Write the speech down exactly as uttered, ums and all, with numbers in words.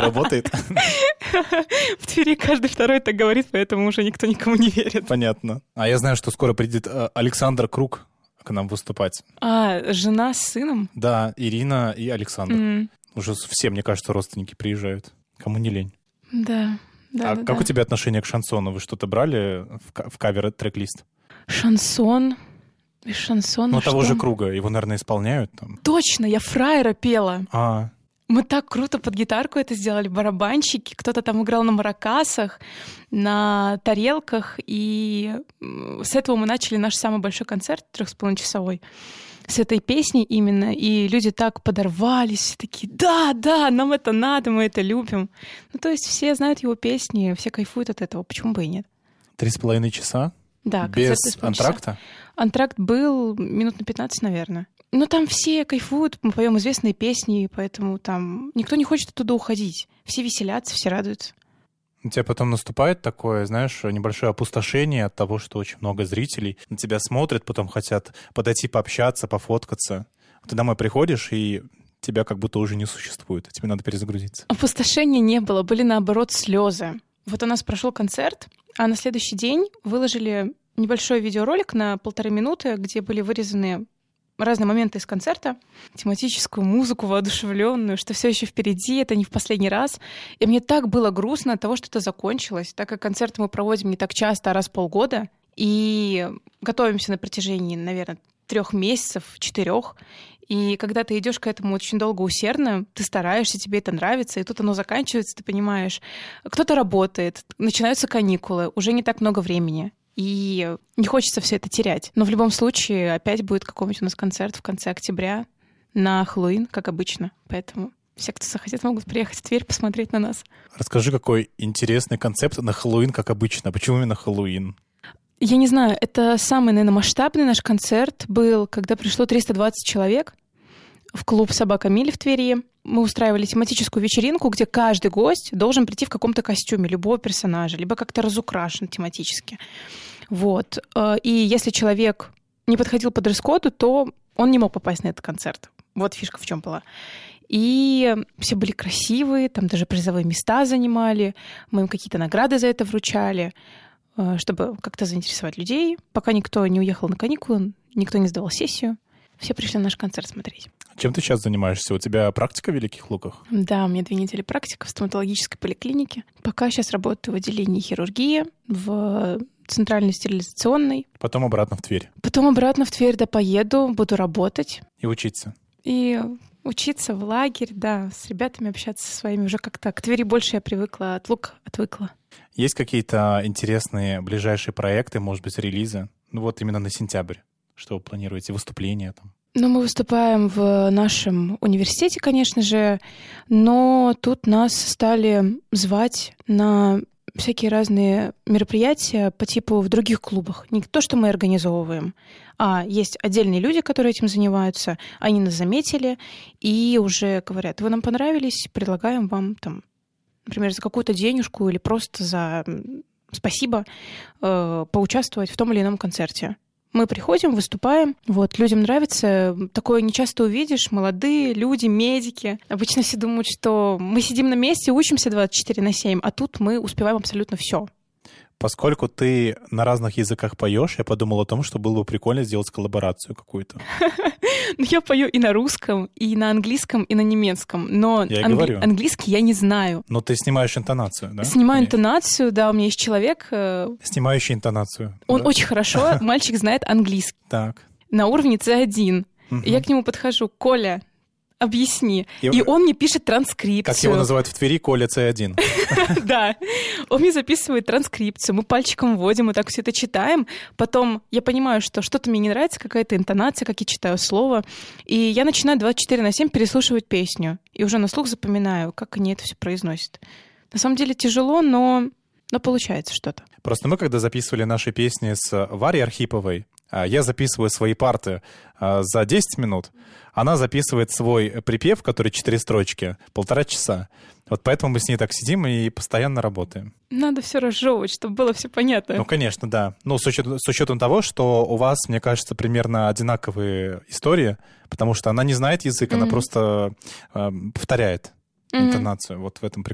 работает? В Твери каждый второй так говорит, поэтому уже никто никому не верит. Понятно. А я знаю, что скоро придет Александр Круг к нам выступать. А, жена с сыном? Да, Ирина и Александр. Mm. Уже все, мне кажется, родственники приезжают. Кому не лень. Да, да, А да, как да. у тебя отношение к шансону? Вы что-то брали в, в кавер-трек-лист? Шансон? Из шансона Ну, что? того же Круга. Его, наверное, исполняют там. Точно, я фраера пела. А, Мы так круто под гитарку это сделали, барабанщики, кто-то там играл на маракасах, на тарелках, и с этого мы начали наш самый большой концерт, трех с половиной часовой, с этой песней именно, и люди так подорвались, такие, да, да, нам это надо, мы это любим. Ну, то есть все знают его песни, все кайфуют от этого, почему бы и нет? три с половиной часа? Да, без концерт три с половиной часа. антракта? Антракт был минут на пятнадцать, наверное. Но там все кайфуют, мы поем известные песни, поэтому там никто не хочет оттуда уходить. Все веселятся, все радуются. У тебя потом наступает такое, знаешь, небольшое опустошение от того, что очень много зрителей на тебя смотрят, потом хотят подойти пообщаться, пофоткаться. Ты домой приходишь, и тебя как будто уже не существует, а тебе надо перезагрузиться. Опустошения не было, были наоборот слезы. Вот у нас прошел концерт, а на следующий день выложили небольшой видеоролик на полторы минуты, где были вырезаны разные моменты из концерта, тематическую музыку воодушевленную, что все еще впереди, это не в последний раз. И мне так было грустно от того, что это закончилось, так как концерты мы проводим не так часто, а раз в полгода, и готовимся на протяжении, наверное, трех месяцев, четырех. И когда ты идешь к этому очень долго усердно, ты стараешься, тебе это нравится, и тут оно заканчивается, ты понимаешь, кто-то работает, начинаются каникулы, уже не так много времени. И не хочется все это терять. Но в любом случае опять будет какой-нибудь у нас концерт в конце октября на Хэллоуин, как обычно. Поэтому все, кто захотят, могут приехать в Тверь посмотреть на нас. Расскажи, какой интересный концепт на Хэллоуин, как обычно. Почему именно Хэллоуин? Я не знаю, это самый, наверное, масштабный наш концерт был, когда пришло триста двадцать человек в клуб «Собака Милли» в Твери. Мы устраивали тематическую вечеринку, где каждый гость должен прийти в каком-то костюме любого персонажа, либо как-то разукрашен тематически. Вот. И если человек не подходил по дресс-коду, то он не мог попасть на этот концерт. Вот фишка в чем была. И все были красивые, там даже призовые места занимали, мы им какие-то награды за это вручали, чтобы как-то заинтересовать людей. Пока никто не уехал на каникулы, никто не сдавал сессию, все пришли на наш концерт смотреть. Чем ты сейчас занимаешься? У тебя практика в Великих Луках? Да, у меня две недели практика в стоматологической поликлинике. Пока сейчас работаю в отделении хирургии, в центральной стерилизационной. Потом обратно в Тверь. Потом обратно в Тверь, да, поеду, буду работать. И учиться. И учиться в лагерь, да, с ребятами общаться со своими. Уже как-то к Твери больше я привыкла, от Лук отвыкла. Есть какие-то интересные ближайшие проекты, может быть, релизы? Ну вот именно на сентябрь. Что вы планируете? Выступления там? Ну, мы выступаем в нашем университете, конечно же, но тут нас стали звать на всякие разные мероприятия по типу в других клубах. Не то, что мы организовываем, а есть отдельные люди, которые этим занимаются, они нас заметили и уже говорят, вы нам понравились, предлагаем вам, там, например, за какую-то денежку или просто за спасибо э, поучаствовать в том или ином концерте. Мы приходим, выступаем, вот, людям нравится, такое нечасто увидишь, молодые люди, медики. Обычно все думают, что мы сидим на месте, учимся двадцать четыре на семь, а тут мы успеваем абсолютно все. Поскольку ты на разных языках поешь, я подумал о том, что было бы прикольно сделать коллаборацию какую-то. Я пою и на русском, и на английском, и на немецком, но англи- английский я не знаю. Но ты снимаешь интонацию, да? Снимаю интонацию, да, у меня есть человек... Снимающий интонацию. Он да? очень хорошо, мальчик знает английский. Так. На уровне си один. Угу. Я к нему подхожу, Коля, объясни. И, и он мне пишет транскрипцию. Как его называют в Твери, Коля си один. Да. Он мне записывает транскрипцию, мы пальчиком вводим, мы так все это читаем. Потом я понимаю, что что-то мне не нравится, какая-то интонация, как я читаю слово. И я начинаю двадцать четыре на семь переслушивать песню. И уже на слух запоминаю, как они это все произносят. На самом деле тяжело, но, но получается что-то. Просто мы, когда записывали наши песни с Варей Архиповой, я записываю свои парты за десять минут, она записывает свой припев, который четыре строчки, полтора часа. Вот поэтому мы с ней так сидим и постоянно работаем. Надо все разжевывать, чтобы было все понятно. Ну, конечно, да. Ну, с учетом, с учетом того, что у вас, мне кажется, примерно одинаковые истории, потому что она не знает язык, mm-hmm. она просто э, повторяет mm-hmm. интонацию. Вот в этом прикол.